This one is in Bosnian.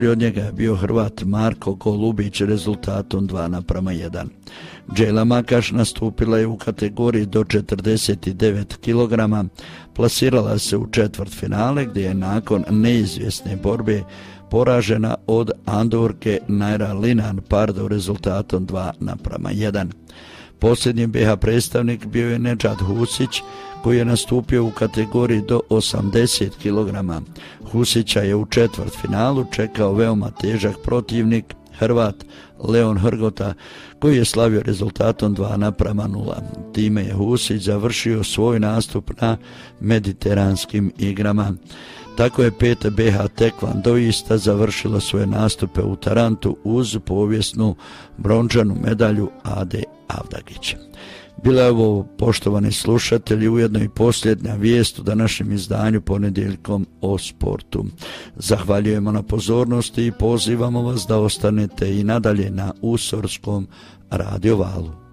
Od njega je bio Hrvat Marko Golubić rezultatom 2:1. Džela Makaš nastupila je u kategoriji do 49 kg, plasirala se u četvrtfinale gdje je nakon neizvjesne borbe poražena od Andorke Naira Linan Pardo rezultatom 2:1. Posljednji BH predstavnik bio je Nedžad Husić, koji je nastupio u kategoriji do 80 kg. Husića je u četvrtfinalu čekao veoma težak protivnik, Hrvat Leon Hrgota, koji je slavio rezultatom 2:0. Time je Husić završio svoj nastup na mediteranskim igrama. Tako je 5 BH tekvandoista završilo svoje nastupe u Tarantu uz povijesnu brončanu medalju Ade Avdagića. Bila je ovo, poštovani slušatelji, ujedno i posljednja vijest u današnjem izdanju Ponedjeljkom o sportu. Zahvaljujemo na pozornosti i pozivamo vas da ostanete i nadalje na Usorskom radio valu.